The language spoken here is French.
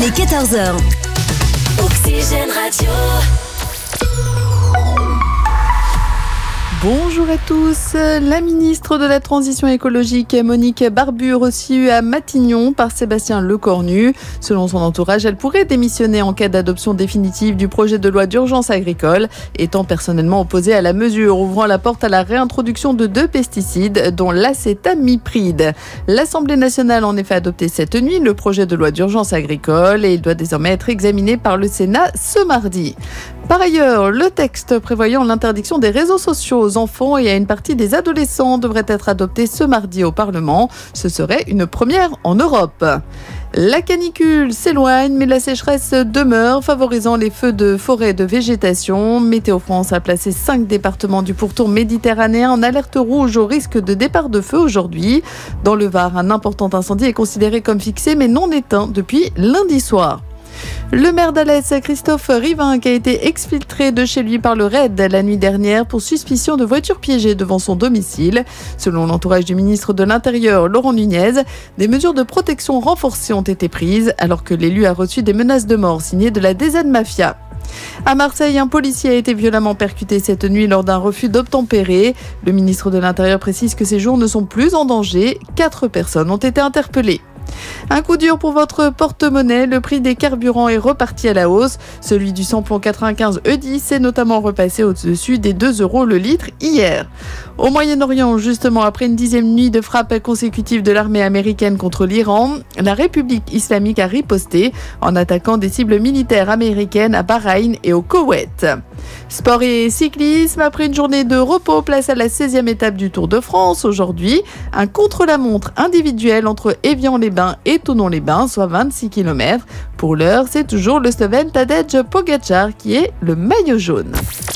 Il est 14h. Oxygène Radio. Bonjour à tous. La ministre de la Transition écologique, Monique Barbu, reçue à Matignon par Sébastien Lecornu. Selon son entourage, elle pourrait démissionner en cas d'adoption définitive du projet de loi d'urgence agricole, étant personnellement opposée à la mesure, ouvrant la porte à la réintroduction de 2 pesticides, dont l'acétamipride. L'Assemblée nationale a en effet adopté cette nuit le projet de loi d'urgence agricole et il doit désormais être examiné par le Sénat ce mardi. Par ailleurs, le texte prévoyant l'interdiction des réseaux sociaux aux enfants et à une partie des adolescents devrait être adopté ce mardi au Parlement. Ce serait une première en Europe. La canicule s'éloigne, mais la sécheresse demeure, favorisant les feux de forêt et de végétation. Météo France a placé 5 départements du pourtour méditerranéen en alerte rouge au risque de départ de feu aujourd'hui. Dans le Var, un important incendie est considéré comme fixé, mais non éteint depuis lundi soir. Le maire d'Alès, Christophe Rivin, a été exfiltré de chez lui par le RAID la nuit dernière pour suspicion de voiture piégée devant son domicile. Selon l'entourage du ministre de l'Intérieur, Laurent Nunez, des mesures de protection renforcées ont été prises alors que l'élu a reçu des menaces de mort signées de la DZ Mafia. À Marseille, un policier a été violemment percuté cette nuit lors d'un refus d'obtempérer. Le ministre de l'Intérieur précise que ces jours ne sont plus en danger. 4 personnes ont été interpellées. Un coup dur pour votre porte-monnaie, le prix des carburants est reparti à la hausse. Celui du samplon 95 E10 est notamment repassé au-dessus des 2 € le litre hier. Au Moyen-Orient, justement, après une 10e nuit de frappes consécutives de l'armée américaine contre l'Iran, la République islamique a riposté en attaquant des cibles militaires américaines à Bahreïn et au Koweït. Sport et cyclisme, après une journée de repos, place à la 16e étape du Tour de France. Aujourd'hui, un contre-la-montre individuel entre Évian-les-Bains et Thonon-les-Bains, soit 26 km. Pour l'heure, c'est toujours le Slovène Tadej Pogačar qui est le maillot jaune.